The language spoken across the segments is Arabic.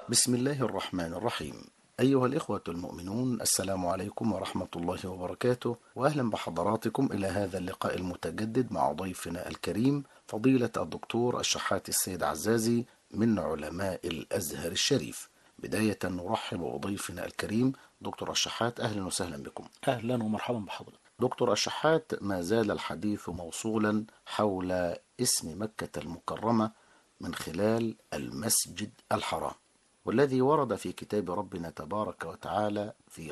بسم الله الرحمن الرحيم. أيها الإخوة المؤمنون، السلام عليكم ورحمة الله وبركاته، وأهلا بحضراتكم إلى هذا اللقاء المتجدد مع ضيفنا الكريم فضيلة الدكتور الشحات السيد عزازي من علماء الأزهر الشريف. بداية نرحب بضيفنا الكريم دكتور الشحات، أهلا وسهلا بكم. أهلا ومرحبا بحضرتك. دكتور الشحات، ما زال الحديث موصولا حول اسم مكة المكرمة من خلال المسجد الحرام، والذي ورد في كتاب ربنا تبارك وتعالى في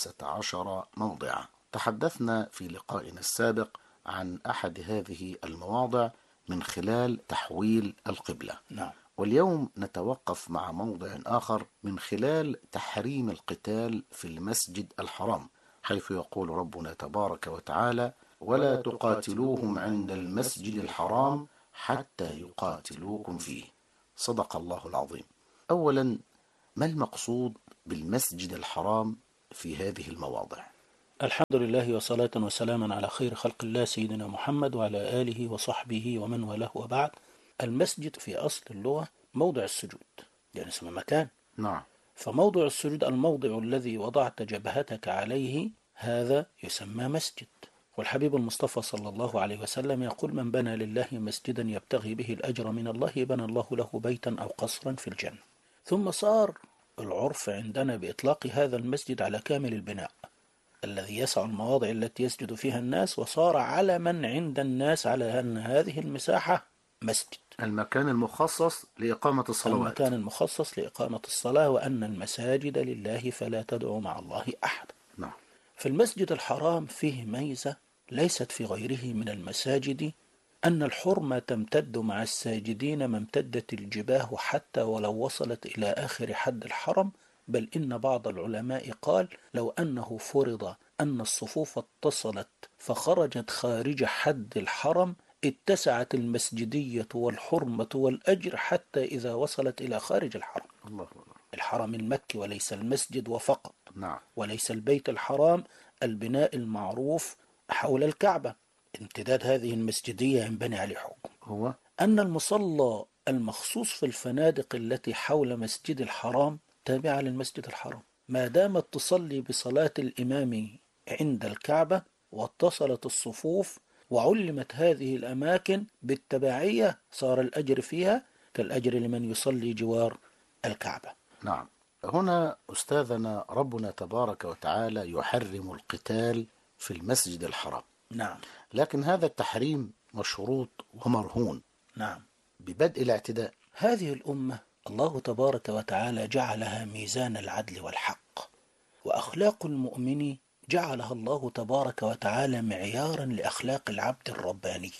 15 موضعا. تحدثنا في لقائنا السابق عن أحد هذه المواضع من خلال تحويل القبلة. نعم. واليوم نتوقف مع موضع آخر من خلال تحريم القتال في المسجد الحرام، حيث يقول ربنا تبارك وتعالى: ولا تقاتلوهم عند المسجد الحرام حتى يقاتلوكم فيه. صدق الله العظيم. أولا، ما المقصود بالمسجد الحرام في هذه المواضع؟ الحمد لله وصلاة وسلاما على خير خلق الله سيدنا محمد وعلى آله وصحبه ومن والاه، وبعد. المسجد في أصل اللغة موضع السجود، يعني اسم مكان. نعم. فموضع السجود الموضع الذي وضعت جبهتك عليه، هذا يسمى مسجد. والحبيب المصطفى صلى الله عليه وسلم يقول: من بنى لله مسجدا يبتغي به الأجر من الله بنى الله له بيتا أو قصرا في الجنة. ثم صار العرف عندنا بإطلاق هذا المسجد على كامل البناء الذي يسع المواضع التي يسجد فيها الناس، وصار علما عند الناس على أن هذه المساحة مسجد، المكان المخصص لإقامة الصلوات. المكان المخصص لإقامة الصلاة، وأن المساجد لله فلا تدعوا مع الله أحد. نعم. في المسجد الحرام فيه ميزة ليست في غيره من المساجد، أن الحرمة تمتد مع الساجدين ما امتدت الجباه، حتى ولو وصلت إلى آخر حد الحرم. بل إن بعض العلماء قال: لو أنه فرض أن الصفوف اتصلت فخرجت خارج حد الحرم، اتسعت المسجدية والحرمة والأجر حتى إذا وصلت إلى خارج الحرم، الله أكبر. الحرم المكي، وليس المسجد وفقط. نعم. وليس البيت الحرام البناء المعروف حول الكعبة. امتداد هذه المسجدية ينبني عليه حكم، هو أن المصلى المخصوص في الفنادق التي حول مسجد الحرام تابعة للمسجد الحرام، ما دامت تصلي بصلاة الإمام عند الكعبة واتصلت الصفوف وعلمت هذه الأماكن بالتبعية، صار الأجر فيها كالأجر لمن يصلي جوار الكعبة. نعم. هنا أستاذنا ربنا تبارك وتعالى يحرم القتال في المسجد الحرام، نعم. لكن هذا التحريم مشروط ومرهون نعم. ببدء الاعتداء. هذه الأمة الله تبارك وتعالى جعلها ميزان العدل والحق، وأخلاق المؤمن جعلها الله تبارك وتعالى معيارا لأخلاق العبد الرباني.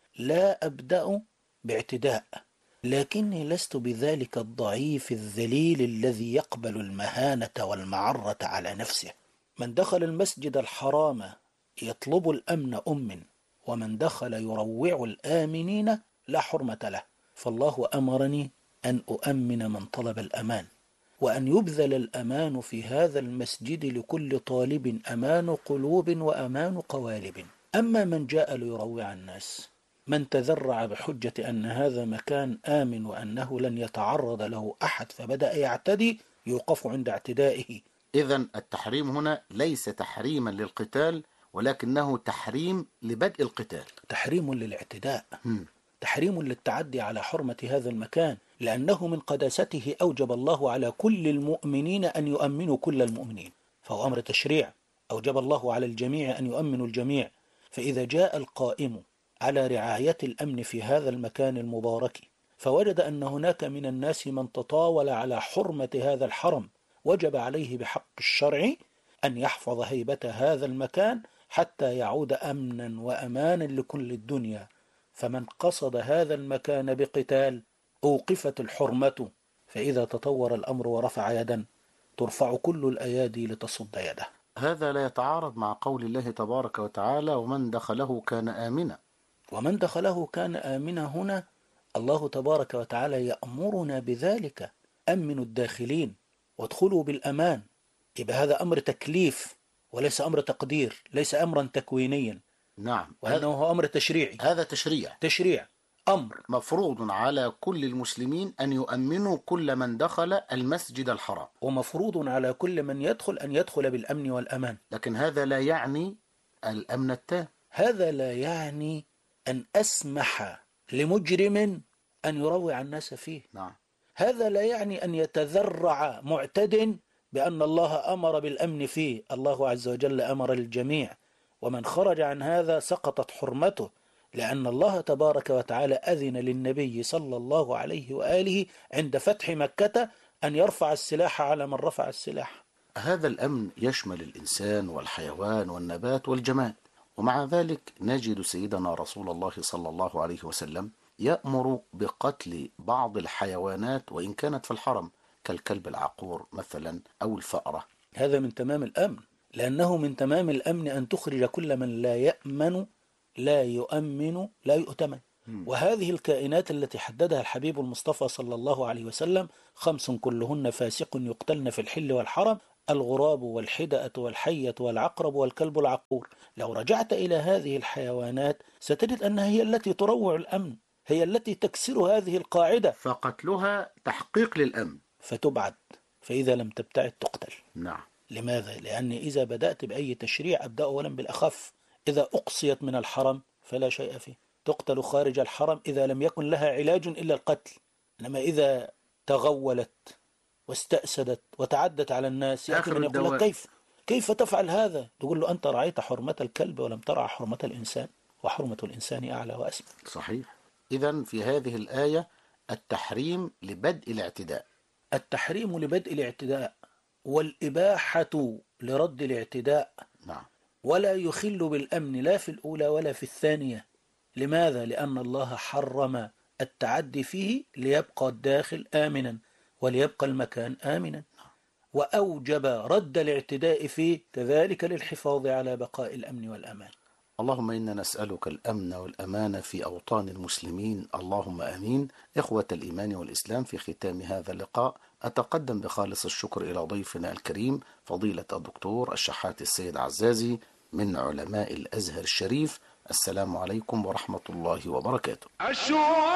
لا أبدأ باعتداء، لكني لست بذلك الضعيف الذليل الذي يقبل المهانة والمعرة على نفسه. من دخل المسجد الحرام يطلب الأمن ومن دخل يروع الآمنين لا حرمة له. فالله أمرني أن أؤمن من طلب الأمان، وأن يبذل الأمان في هذا المسجد لكل طالب، أمان قلوب وأمان قوالب. أما من جاء ليروع الناس، من تذرع بحجة أن هذا مكان آمن وأنه لن يتعرض له أحد فبدأ يعتدي، يوقف عند اعتدائه. إذن التحريم هنا ليس تحريما للقتال، ولكنه تحريم لبدء القتال، تحريم للاعتداء، تحريم للتعدي على حرمة هذا المكان، لأنه من قداسته أوجب الله على كل المؤمنين أن يؤمنوا كل المؤمنين، فهو أمر تشريع، أوجب الله على الجميع أن يؤمنوا الجميع. فإذا جاء القائم على رعاية الأمن في هذا المكان المبارك فوجد أن هناك من الناس من تطاول على حرمة هذا الحرم، وجب عليه بحق الشرع أن يحفظ هيبة هذا المكان حتى يعود أمنا وأمانا لكل الدنيا. فمن قصد هذا المكان بقتال أوقفت الحرمة، فإذا تطور الأمر ورفع يدا ترفع كل الأيادي لتصد يده. هذا لا يتعارض مع قول الله تبارك وتعالى: ومن دخله كان آمنا. ومن دخله كان آمنا، هنا الله تبارك وتعالى يأمرنا بذلك: أمنوا الداخلين وادخلوا بالأمان. يبقى هذا أمر تكليف وليس أمر تقدير، ليس أمرا تكوينيا. نعم. وأنه هو أمر تشريعي. هذا تشريع. تشريع أمر مفروض على كل المسلمين أن يؤمنوا كل من دخل المسجد الحرام، ومفروض على كل من يدخل أن يدخل بالأمن والأمان. لكن هذا لا يعني الأمن التام. هذا لا يعني أن أسمح لمجرم أن يروع الناس فيه. نعم. هذا لا يعني أن يتذرع معتد بأن الله أمر بالأمن فيه. الله عز وجل أمر للجميع، ومن خرج عن هذا سقطت حرمته، لأن الله تبارك وتعالى أذن للنبي صلى الله عليه وآله عند فتح مكة أن يرفع السلاح على من رفع السلاح. هذا الأمن يشمل الإنسان والحيوان والنبات والجماد، ومع ذلك نجد سيدنا رسول الله صلى الله عليه وسلم يأمر بقتل بعض الحيوانات وإن كانت في الحرم، كالكلب العقور مثلا أو الفأرة. هذا من تمام الأمن، لأنه من تمام الأمن أن تخرج كل من لا يأمن لا يؤمن لا يؤتمن. وهذه الكائنات التي حددها الحبيب المصطفى صلى الله عليه وسلم 5 كلهن فاسق يقتلن في الحل والحرم: الغراب والحدأة والحية والعقرب والكلب العقور. لو رجعت إلى هذه الحيوانات ستجد أنها هي التي تروع الأمن، هي التي تكسر هذه القاعدة، فقتلها تحقيق للأمن، فتبعد. فإذا لم تبتعد تقتل. نعم. لماذا؟ لأن إذا بدأت بأي تشريع أبدأ أولا بالأخف. إذا أقصيت من الحرم فلا شيء فيه، تقتل خارج الحرم إذا لم يكن لها علاج إلا القتل. إنما إذا تغولت واستأسدت وتعدت على الناس يأتي من يقول لك كيف تفعل هذا؟ تقول له أنت رعيت حرمة الكلب ولم ترعى حرمة الإنسان، وحرمة الإنسان أعلى وأسمى. صحيح. إذن في هذه الآية التحريم لبدء الاعتداء، التحريم لبدء الاعتداء والإباحة لرد الاعتداء. نعم. ولا يخل بالأمن لا في الأولى ولا في الثانية. لماذا؟ لأن الله حرم التعدي فيه ليبقى الداخل آمنا وليبقى المكان آمنا، وأوجب رد الاعتداء فيه كذلك للحفاظ على بقاء الأمن والأمان. اللهم إنا نسألك الأمن والأمان في أوطان المسلمين، اللهم آمين. إخوة الإيمان والإسلام، في ختام هذا اللقاء أتقدم بخالص الشكر إلى ضيفنا الكريم فضيلة الدكتور الشحات السيد عزازي من علماء الأزهر الشريف. السلام عليكم ورحمة الله وبركاته.